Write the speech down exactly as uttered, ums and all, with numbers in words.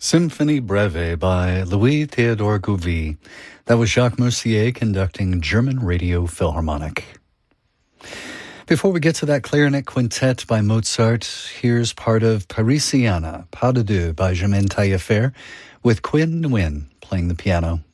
Symphonie Breve by Louis Théodore Gouvy. That was Jacques Moussier conducting German Radio Philharmonic. Before we get to that clarinet quintet by Mozart, here's part of Parisiana, Pas de Deux by Germaine Taillefer, with Quinn Nguyen playing the piano.